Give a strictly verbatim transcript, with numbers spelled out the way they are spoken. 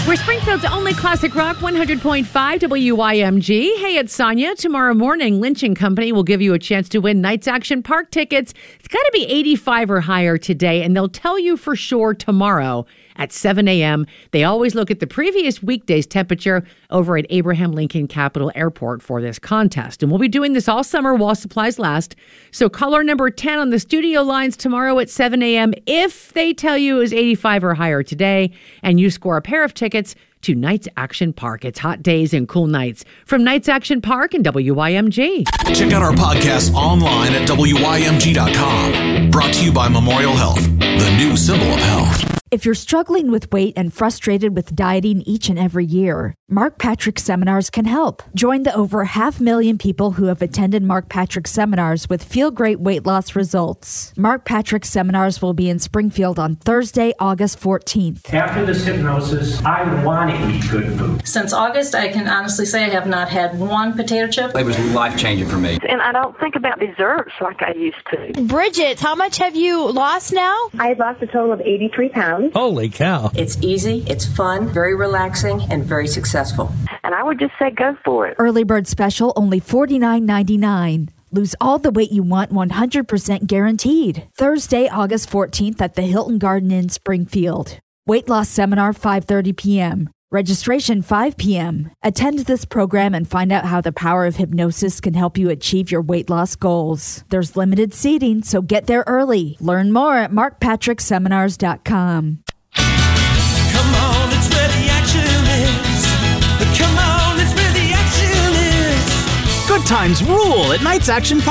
We're Springfield's only classic rock, one hundred point five W Y M G. Hey, it's Sonia. Tomorrow morning, Lynch and Company will give you a chance to win Knights Action Park tickets. It's got to be eighty-five or higher today, and they'll tell you for sure tomorrow at seven a.m. They always look at the previous weekday's temperature over at Abraham Lincoln Capital Airport for this contest. And we'll be doing this all summer while supplies last. So caller number ten on the studio lines tomorrow at seven a.m. if they tell you is eighty-five or higher today, and you score a pair of tickets to Knights Action Park. It's hot days and cool nights from Knights Action Park and W Y M G. Check out our podcast online at W Y M G dot com. Brought to you by Memorial Health, the new symbol of health. If you're struggling with weight and frustrated with dieting each and every year, Mark Patrick Seminars can help. Join the over half million people who have attended Mark Patrick Seminars with Feel Great weight loss results. Mark Patrick Seminars will be in Springfield on Thursday, August fourteenth. After this hypnosis, I want to eat good food. Since August, I can honestly say I have not had one potato chip. It was life-changing for me. And I don't think about desserts like I used to. Bridget, how much have you lost now? I had lost a total of eighty-three pounds. Holy cow. It's easy, it's fun, very relaxing, and very successful. And I would just say go for it. Early bird special, only forty-nine ninety-nine. Lose all the weight you want, one hundred percent guaranteed. Thursday, August fourteenth at the Hilton Garden Inn, Springfield. Weight loss seminar, five thirty p.m. Registration, five p.m. Attend this program and find out how the power of hypnosis can help you achieve your weight loss goals. There's limited seating, so get there early. Learn more at mark patrick seminars dot com. Come on, it's where the action is. Come on, it's where the action is. Good times rule at Knights Action Park.